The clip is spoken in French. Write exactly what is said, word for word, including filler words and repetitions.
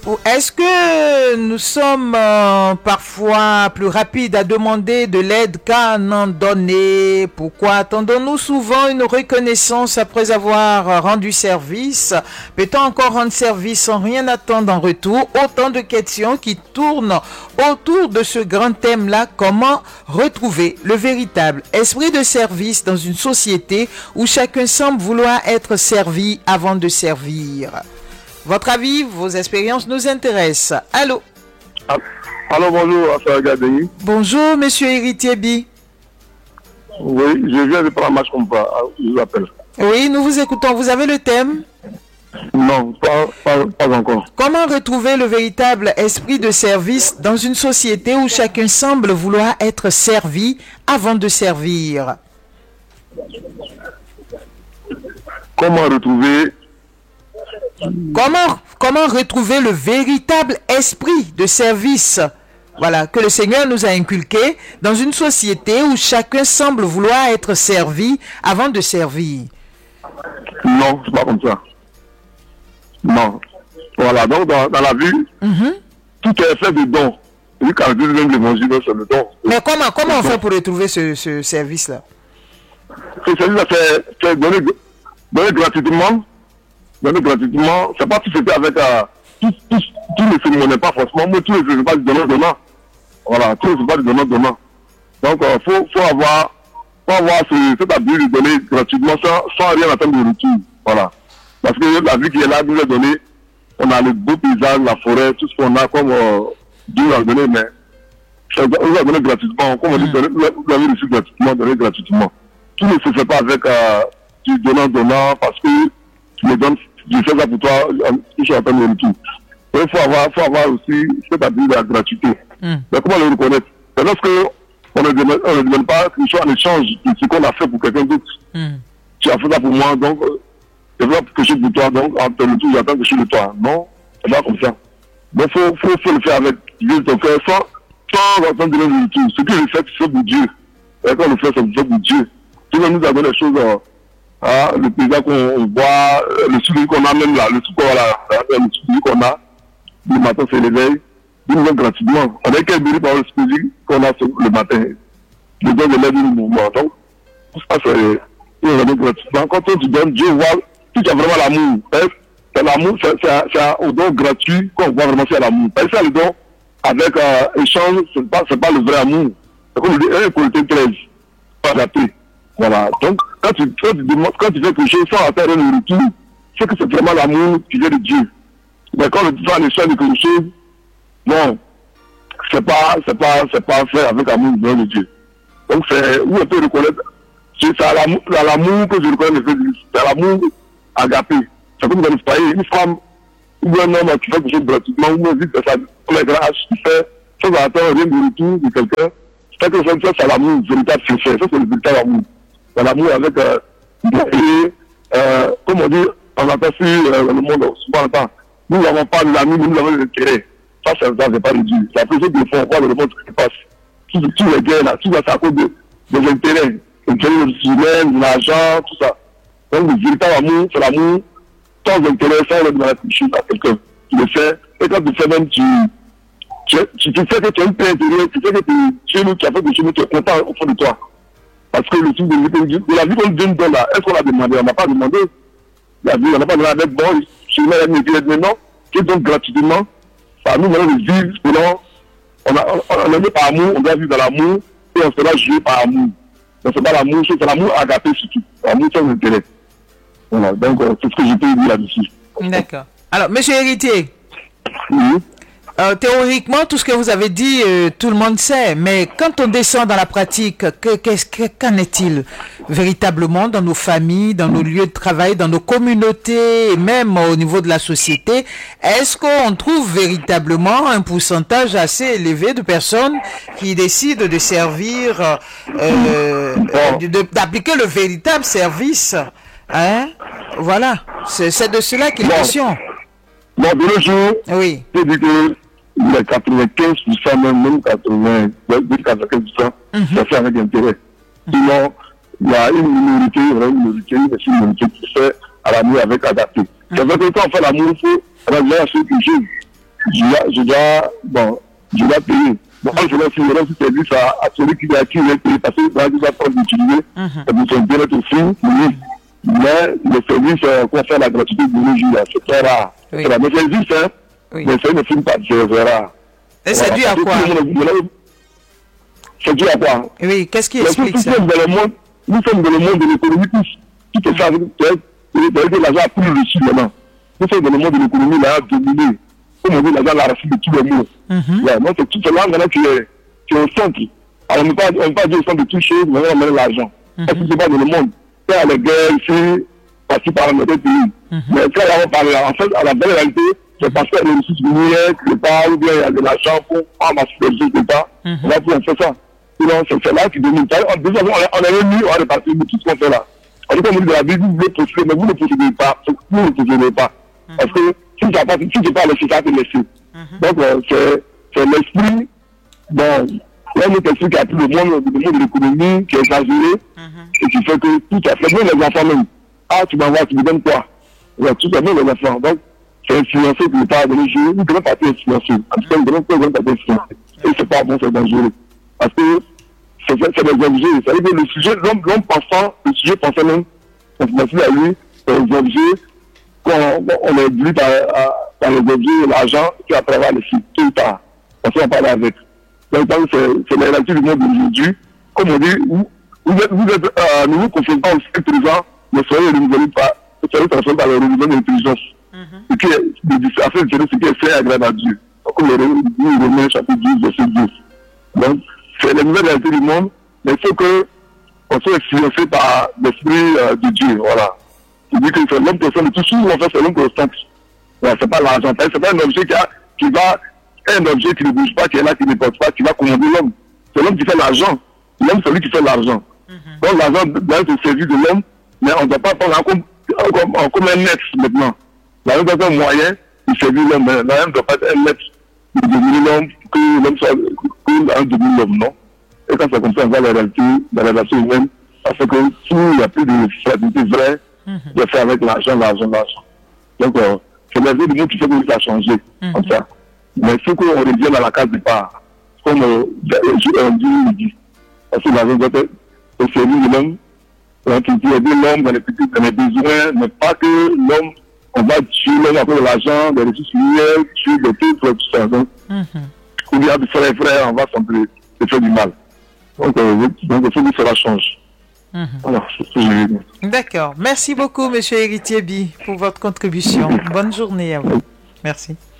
Ou est-ce que nous sommes euh, parfois plus rapides à demander de l'aide qu'à en donner? Pourquoi attendons-nous souvent une reconnaissance après avoir rendu service? Peut-on encore rendre service sans rien attendre en retour? Autant de questions qui tournent autour de ce grand thème-là. Comment retrouver le véritable esprit de service dans une société où chacun semble vouloir être servi avant de servir? Votre avis, vos expériences nous intéressent. Allô? Allô, bonjour, Affaire Gadeni. Bonjour, monsieur Héritier Bi. Oui, je viens de prendre un match comme ça, je vous appelle. Oui, nous vous écoutons. Vous avez le thème? Non, pas, pas, pas encore. Comment retrouver le véritable esprit de service dans une société où chacun semble vouloir être servi avant de servir? Comment retrouver Comment, comment retrouver le véritable esprit de service, voilà, que le Seigneur nous a inculqué dans une société où chacun semble vouloir être servi avant de servir? Non, c'est pas comme ça. Non. Voilà, donc dans, dans la vie, mm-hmm. tout est fait de dons. Et quand Dieu donne l'évangile, c'est le don. Mais comment, comment on fait pour retrouver ce, ce service-là? Ce service-là, c'est, c'est donné, donné gratuitement. Donner gratuitement, c'est pas si c'était avec euh, tous tous tous les cérémonies, pas forcément, mais tous les pas du donnant-donnant. Voilà, tous les pas du donnant-donnant. Donc, il euh, faut, faut avoir, faut avoir ce, cette habitude de donner gratuitement sans, sans rien attendre de retour. Voilà. Parce que la vie qui est là, nous est donnée, on a le beau paysage, la forêt, tout ce qu'on a comme euh, Dieu nous a donné, mais on nous a donné gratuitement. Comme on dit, vous avez reçu gratuitement, donné gratuitement. Tout ne se fait pas avec euh, du donnant-donnant parce que tu me donnes, je fais ça pour toi, je suis en train de le tout. Il faut avoir, faut avoir aussi cette habitude de la gratuité. Mm. Mais comment le reconnaître? C'est lorsque on ne demande, on ne demande pas qu'il soit en échange de ce qu'on a fait pour quelqu'un d'autre. Mm. Tu as fait ça pour moi, donc je veux quelque chose pour toi, donc en te le tout, j'attends quelque chose de toi. Non, c'est pas comme ça. Donc il faut, faut, faut le faire avec Dieu, ton cœur, sans, sans attendre de le tout. Ce que je fais, c'est pour Dieu. Et quand on le fait, c'est pour Dieu. Dieu nous a donné des choses. Euh, Ah, le paysage qu'on voit, le sourire qu'on a même là, le sourire qu'on a, le sourire qu'on a, le matin c'est l'éveil, nous nous gratuitement. On est qu'un béni par le sourire qu'on a le matin. Le don de l'aide du mouvement. Donc, tout ça c'est, nous nous gratuitement. Quand on te donne, Dieu voit, tu as vraiment l'amour. C'est l'amour, c'est, c'est, c'est un don gratuit qu'on voit vraiment c'est l'amour. C'est ça le don avec euh, échange, c'est pas, c'est pas le vrai amour. C'est comme le dit un Corinthiens treize, pas adapté. Voilà. Donc, quand tu, quand, tu demandes, quand tu fais quelque chose sans attendre le retour, c'est que c'est vraiment l'amour qui vient de Dieu. Mais quand tu fais en échange de quelque chose, non, c'est pas, c'est pas, c'est pas fait avec amour de Dieu. Donc, c'est où on peut reconnaître, c'est à l'amour, à l'amour que je reconnais le fait de Dieu. C'est à l'amour agapé. C'est comme dans le foyer, une femme, ou un homme qui fait quelque chose gratuitement, ou on dit que ça, comme un grâce, qui fait, sans attendre rien de retour de quelqu'un, c'est que ça, c'est l'amour véritable, c'est fait. Ça, c'est le véritable amour. C'est l'amour avec, euh, euh, comme on dit, on appelle ça euh, le monde, souvent le temps. Nous n'avons pas de l'ami, nous avons de l'intérêt. Ça, c'est ça, c'est pas le Dieu. C'est la chose qu'il faut voir dans le monde qui passe. Tous les guerres là, tout ça, c'est à cause de, des intérêts. L'intérêt humain, de l'argent, tout ça. Donc, le véritable amour, c'est l'amour sans intérêt, sans le demander quelque chose à quelqu'un. Tu le fais, et quand tu fais même, tu, tu, tu, tu sais que tu as une paix intérieure, tu sais que tu, tu, tu as fait des choses, tu es content au fond de toi. Parce que le truc de, de, de la vie qu'on donne là, est-ce qu'on l'a demandé? On n'a pas demandé. La vie, on n'a pas demandé avec bon, je mets la métier maintenant, qui donc gratuitement, par nous, maintenant, de vivre, selon, on a, on, on est né par amour, on doit vivre dans l'amour, et on sera joué par amour. Donc c'est pas l'amour, c'est l'amour agapé surtout. L'amour sans intérêt. Voilà, donc euh, c'est ce que je peux dire là-dessus. D'accord. Alors, monsieur Héritier. Oui. Euh, théoriquement, tout ce que vous avez dit, euh, tout le monde sait, mais quand on descend dans la pratique, que, qu'est-ce, que, qu'en est-il véritablement dans nos familles, dans nos lieux de travail, dans nos communautés, et même au niveau de la société? Est-ce qu'on trouve véritablement un pourcentage assez élevé de personnes qui décident de servir, euh, de, de, d'appliquer le véritable service, hein? Voilà, c'est, c'est de cela qu'il est question. Bon, de nos jours, oui. Je dis que les quatre-vingt-quinze pour cent, même, même quatre-vingt-quinze pour cent, mm-hmm. ça fait avec intérêt. Mm-hmm. Sinon, il y a une minorité, une minorité, une minorité qui fait à l'amour avec adapté. Mm-hmm. C'est vrai que quand on fait l'amour, il faut ramener à ceux qui jouent. je dois, je dois, bon, je dois payer. Bon, quand je dois aussi, je dois aussi service à, à celui qui est acquis, il va payer parce que il va prendre l'utiliser, c'est pour son bien-être aussi, oui. Mais le service euh, qu'on fait à la gratuité de nos jours, c'est très rare. Oui. C'est rare. Mais ça existe, hein. Oui. Mais ça ne filme pas, c'est rare. Et c'est dû à quoi? C'est dû à quoi? Oui, qu'est-ce qui Mais explique nous ça? sommes dans le monde, nous sommes dans le monde de l'économie tous. Tout est ça, que l'argent a pris le dessus maintenant. Nous sommes dans le monde de l'économie, là, dominé. Comme on dit, l'argent l'a racine de tout le monde. Mhm. Ouais, donc c'est tout cela maintenant qui est, qui est au centre. Alors on ne peut pas, on peut pas dire au centre de toutes choses, mais on met l'argent. Parce que c'est pas dans le monde. Il y a les guerres ici, parti par notre pays. Mais quand on parle, en fait, à la belle réalité, c'est parce qu'il y a des ressources minières, quelque part, ou bien il y a de l'argent pour ramasser les ressources quelque part. On va pouvoir faire ça. Sinon, c'est là qui domine. Déjà, on est venu, on est parti de tout ce qu'on fait là. En tout cas, on dit de la Bible, vous voulez posséder, mais vous ne possédez pas. Vous ne possédez pas. Parce que si tu n'as pas, si tu n'as pas laissé, ça te laisser. Donc, euh, c'est, c'est l'esprit, bon, il y a un autre esprit qui a pris le monde, le monde de l'économie, qui est exagéré, et qui fait que tout à fait, même les enfants même. Ah, tu m'envoies, tu me donnes quoi? Ouais, tout à fait, les enfants. Donc, c'est influencé pour ne pas venir jouer. Nous ne devons pas être influencés. En tout cas, nous ne devons pas être influencés. Et c'est pas bon, c'est dangereux. Parce que c'est, c'est des objets. Ça veut dire que le sujet, l'homme, l'homme pensant, le sujet pensant même, on se met à lui, c'est des objets qu'on on est vu par, par les objets, l'argent, qui après avoir les filles, tout le temps. Parce qu'on parle avec. Donc, c'est, c'est la réalité du monde d'aujourd'hui. Comme on dit, vous, vous êtes, vous êtes, euh, nous vous confrontons au spectre présent, mais soyez renouvelés par, soyez transformés par le renouvellement de l'intelligence. Ce qui est, de afin de ce qui est fait agréable à Dieu. Comme le Romains chapitre douze, verset dix. Donc, c'est la nouvelle réalité du monde, mais il faut que on soit influencé par l'esprit euh, de Dieu. Voilà. Il dit que c'est l'homme constant de tout ce qu'on fait, c'est l'homme constant. Ouais, c'est pas l'argent. C'est pas un objet qui, a, qui va, un objet qui ne bouge pas, qui est là, qui ne porte pas, qui va commander l'homme. C'est l'homme qui fait l'argent. L'homme, c'est lui qui fait l'argent. Mm-hmm. Donc, l'argent doit être servi de l'homme, mais on ne doit pas prendre en comme, comme, comme un maître maintenant. L'argent doit être un moyen de servir l'homme, mais l'argent ne doit pas être un maître de devenir l'homme, que l'homme soit un devenir l'homme, non? Et quand c'est comme ça, on voit la réalité, la relation humaine, parce que s'il n'y a plus de stabilité vraie, mm-hmm. de faire avec l'argent, l'argent, l'argent. Donc, euh, c'est la vie du monde qui fait que ça a changé, mm-hmm. comme ça. Mais il faut qu'on revienne à la case départ, comme euh, je dis, parce que l'argent doit être au service de l'homme, hein, qui dit aider l'homme dans les petits, dans les besoins, mais pas que l'homme, on va tuer l'homme à cause de l'argent, des ressources minières, tuer des titres, tout ça. Donc, mm-hmm. ou bien de frère et frère, on va s'emplir, c'est faire du mal. Donc, euh, donc il faut que cela change. Mmh. Voilà, c'est ce que j'ai dit. D'accord. Merci beaucoup, monsieur Héritier Bi, pour votre contribution. Bonne journée à vous. Merci.